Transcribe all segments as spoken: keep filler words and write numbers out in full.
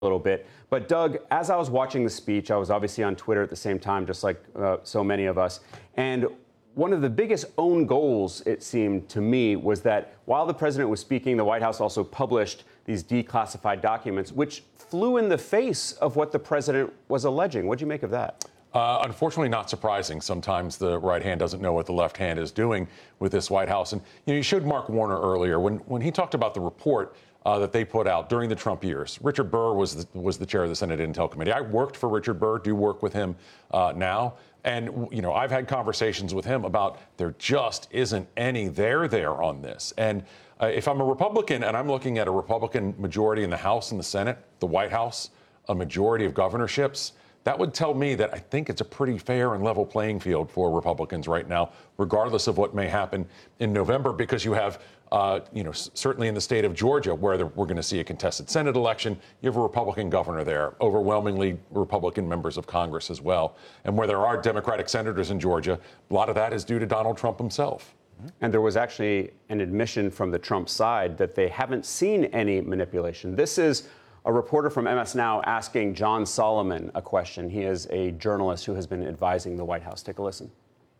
little bit. But Doug, as I was watching the speech, I was obviously on Twitter at the same time, just like uh, so many of us. And one of the biggest own goals, it seemed to me, was that while the president was speaking, the White House also published these declassified documents, which flew in the face of what the president was alleging. What do you make of that? Uh, unfortunately, not surprising. Sometimes the right hand doesn't know what the left hand is doing with this White House. And you know, you showed Mark Warner earlier when, when he talked about the report uh, that they put out during the Trump years. Richard Burr was the, was the chair of the Senate Intel Committee. I worked for Richard Burr, do work with him uh, now. And, you know, I've had conversations with him about there just isn't any there there on this. And uh, if I'm a Republican and I'm looking at a Republican majority in the House and the Senate, the White House, a majority of governorships, that would tell me that I think it's a pretty fair and level playing field for Republicans right now, regardless of what may happen in November, because you have, uh, you know, certainly in the state of Georgia, where we're going to see a contested Senate election, you have a Republican governor there, overwhelmingly Republican members of Congress as well. And where there are Democratic senators in Georgia, a lot of that is due to Donald Trump himself. And there was actually an admission from the Trump side that they haven't seen any manipulation. This is a reporter from M S Now asking John Solomon a question. He is a journalist who has been advising the White House. Take a listen.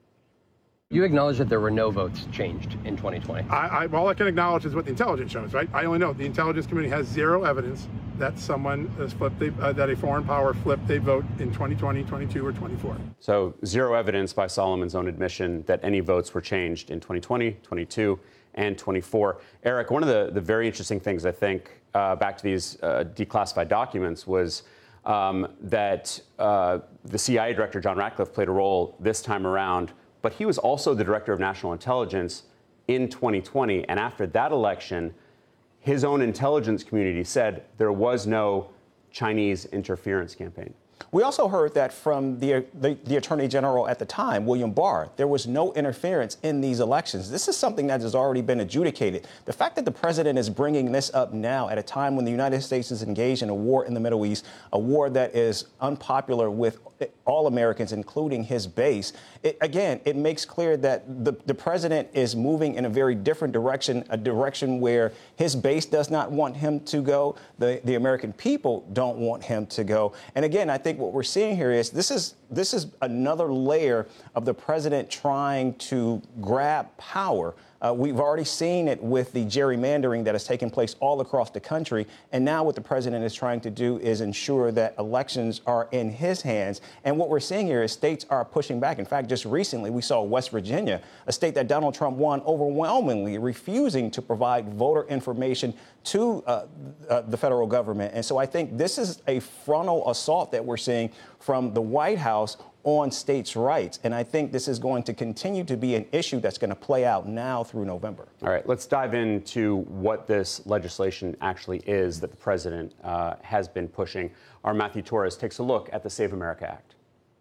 You acknowledge that there were no votes changed in twenty twenty. I, I, all I can acknowledge is what the intelligence shows, right? I only know the intelligence community has zero evidence that someone has flipped, a, uh, that a foreign power flipped a vote in twenty twenty, twenty-two, or twenty-four. So zero evidence by Solomon's own admission that any votes were changed in twenty twenty, twenty-two, and twenty-four. Eric, one of the, the very interesting things, I think, uh, back to these uh, declassified documents was um, that uh, the C I A director, John Ratcliffe, played a role this time around, but he was also the director of national intelligence in twenty twenty. And after that election, his own intelligence community said there was no Chinese interference campaign. We also heard that from the, the, the Attorney General at the time, William Barr. There was no interference in these elections. This is something that has already been adjudicated. The fact that the president is bringing this up now at a time when the United States is engaged in a war in the Middle East, a war that is unpopular with all Americans, including his base, it, again, it makes clear that the, the president is moving in a very different direction, a direction where his base does not want him to go, the, the American people don't want him to go. And again, I think what we're seeing here is this is this is another layer of the president trying to grab power. Uh, we've already seen it with the gerrymandering that has taken place all across the country. And now what the president is trying to do is ensure that elections are in his hands. And what we're seeing here is states are pushing back. In fact, just recently, we saw West Virginia, a state that Donald Trump won overwhelmingly, refusing to provide voter information to uh, uh, the federal government. And so I think this is a frontal assault that we're seeing from the White House on states' rights. And I think this is going to continue to be an issue that's going to play out now through November. All right, let's dive into what this legislation actually is that the president uh, has been pushing. Our Matthew Torres takes a look at the Save America Act.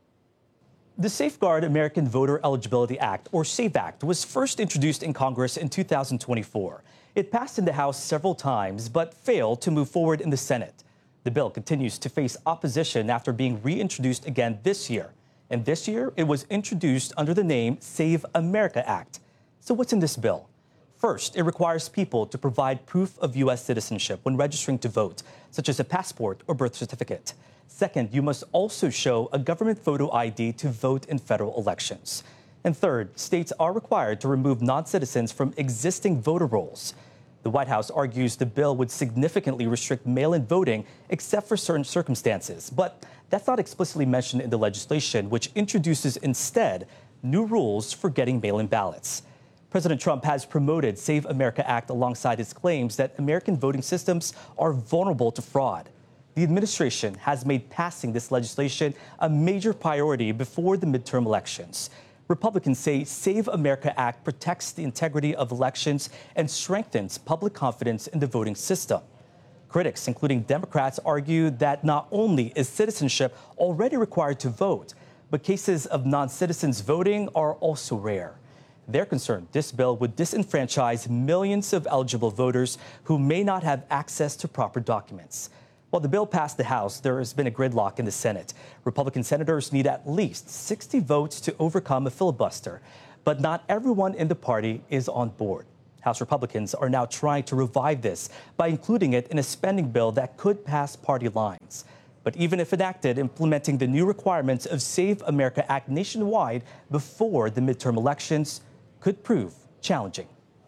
The Safeguard American Voter Eligibility Act, or SAVE Act, was first introduced in Congress in two thousand twenty-four. It passed in the House several times, but failed to move forward in the Senate. The bill continues to face opposition after being reintroduced again this year. And this year, it was introduced under the name Save America Act. So what's in this bill? First, it requires people to provide proof of U S citizenship when registering to vote, such as a passport or birth certificate. Second, you must also show a government photo I D to vote in federal elections. And third, states are required to remove non-citizens from existing voter rolls. The White House argues the bill would significantly restrict mail-in voting except for certain circumstances. But that's not explicitly mentioned in the legislation, which introduces instead new rules for getting mail-in ballots. President Trump has promoted Save America Act alongside his claims that American voting systems are vulnerable to fraud. The administration has made passing this legislation a major priority before the midterm elections. Republicans say Save America Act protects the integrity of elections and strengthens public confidence in the voting system. Critics, including Democrats, argue that not only is citizenship already required to vote, but cases of non-citizens voting are also rare. They're concerned this bill would disenfranchise millions of eligible voters who may not have access to proper documents. While the bill passed the House, there has been a gridlock in the Senate. Republican senators need at least sixty votes to overcome a filibuster, but not everyone in the party is on board. House Republicans are now trying to revive this by including it in a spending bill that could pass party lines. But even if enacted, implementing the new requirements of Save America Act nationwide before the midterm elections could prove challenging.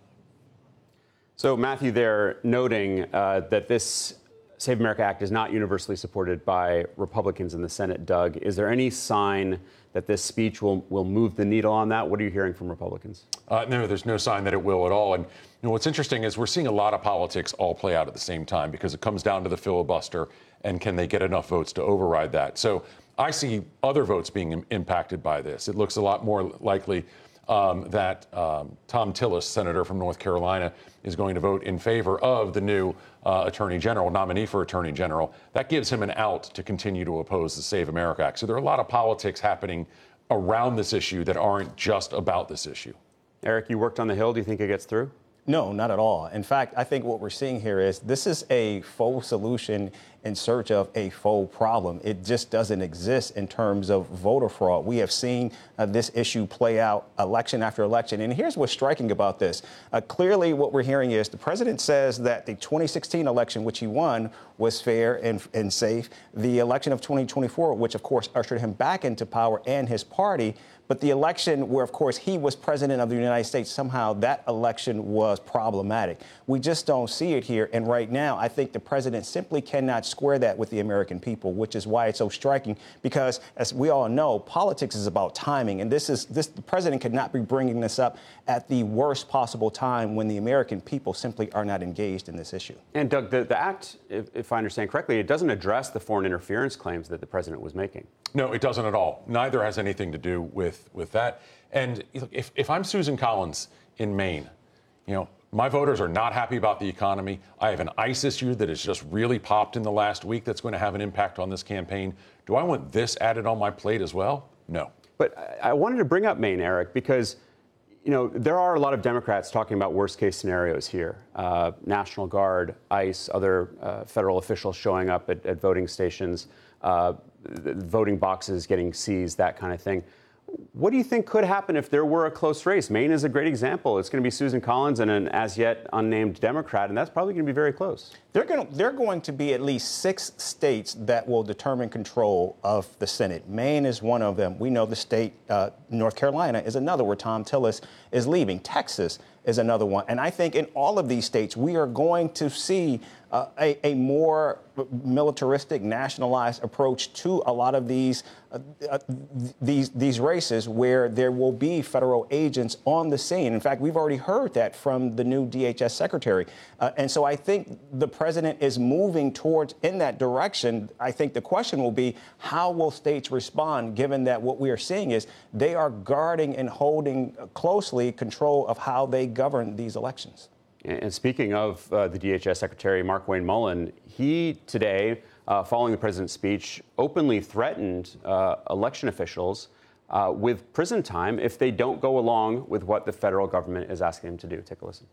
So, Matthew, there noting uh, that this Save America Act is not universally supported by Republicans in the Senate. Doug, is there any sign that this speech will, will move the needle on that? What are you hearing from Republicans? Uh, no, there's no sign that it will at all. And you know, what's interesting is we're seeing a lot of politics all play out at the same time because it comes down to the filibuster and can they get enough votes to override that. So I see other votes being im- impacted by this. It looks a lot more likely um, that um, Thom Tillis, senator from North Carolina, is going to vote in favor of the new uh, attorney general, nominee for attorney general. That gives him an out to continue to oppose the Save America Act. So there are a lot of politics happening around this issue that aren't just about this issue. Eric, you worked on the Hill. Do you think it gets through? No, not at all. In fact, I think what we're seeing here is this is a faux solution in search of a faux problem. It just doesn't exist in terms of voter fraud. We have seen uh, this issue play out election after election. And here's what's striking about this. Uh, clearly, what we're hearing is the president says that the twenty sixteen election, which he won, was fair and, and safe. The election of twenty twenty-four, which, of course, ushered him back into power and his party. But the election where, of course, he was president of the United States, somehow that election was problematic. We just don't see it here. And right now, I think the president simply cannot square that with the American people, which is why it's so striking, because as we all know, politics is about timing. And this is this the president could not be bringing this up at the worst possible time when the American people simply are not engaged in this issue. And Doug, the, the act, if, if I understand correctly, it doesn't address the foreign interference claims that the president was making. No, it doesn't at all. Neither has anything to do with, with that. And if, if I'm Susan Collins in Maine, you know, my voters are not happy about the economy. I have an ICE issue that has just really popped in the last week that's going to have an impact on this campaign. Do I want this added on my plate as well? No. But I wanted to bring up Maine, Eric, because, you know, there are a lot of Democrats talking about worst case scenarios here. Uh, National Guard, ICE, other uh, federal officials showing up at, at voting stations, uh, voting boxes getting seized, that kind of thing. What do you think could happen if there were a close race? Maine is a great example. It's going to be Susan Collins and an as yet unnamed Democrat, and that's probably going to be very close. They're going to, they're going to be at least six states that will determine control of the Senate. Maine is one of them. We know the state, uh, North Carolina is another where Thom Tillis is leaving. Texas is another one. And I think in all of these states, we are going to see uh, a, a more militaristic, nationalized approach to a lot of these uh, uh, these these races where there will be federal agents on the scene. In fact, we've already heard that from the new D H S secretary. Uh, and so I think the president is moving towards in that direction. I think the question will be, how will states respond, given that what we are seeing is they are guarding and holding closely control of how they govern these elections. And speaking of uh, the D H S Secretary, Markwayne Mullin, he today, uh, following the president's speech, openly threatened uh, election officials uh, with prison time if they don't go along with what the federal government is asking them to do. Take a listen.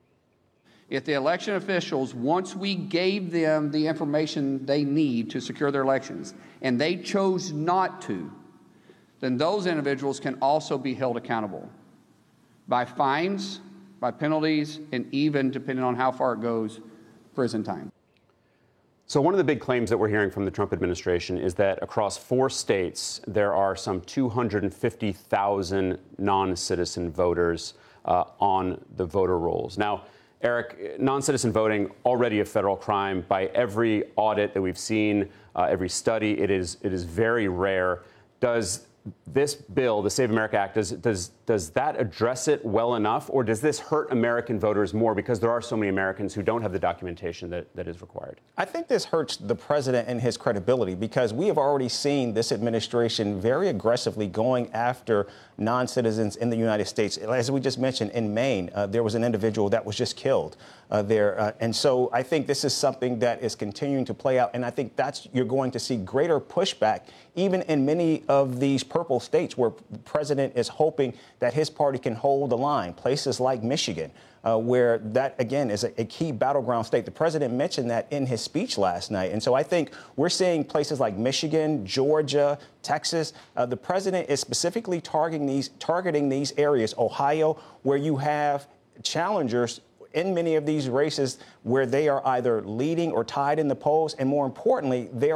If the election officials, once we gave them the information they need to secure their elections, and they chose not to, then those individuals can also be held accountable by fines, by penalties, and even, depending on how far it goes, prison time. So one of the big claims that we're hearing from the Trump administration is that across four states, there are some two hundred fifty thousand non-citizen voters uh, on the voter rolls. Now, Eric, non-citizen voting, already a federal crime by every audit that we've seen, uh, every study. It is, it is very rare. Does this bill, the Save America Act, does, does, does that address it well enough, or does this hurt American voters more because there are so many Americans who don't have the documentation that, that is required? I think this hurts the president and his credibility because we have already seen this administration very aggressively going after non-citizens in the United States. As we just mentioned, in Maine, uh, there was an individual that was just killed uh, there. Uh, and so I think this is something that is continuing to play out. And I think that's you're going to see greater pushback even in many of these purple states where the president is hoping that his party can hold the line, places like Michigan, uh, where that, again, is a, a key battleground state. The president mentioned that in his speech last night. And so I think we're seeing places like Michigan, Georgia, Texas. Uh, the president is specifically targeting these, targeting these areas, Ohio, where you have challengers in many of these races where they are either leading or tied in the polls, and more importantly, they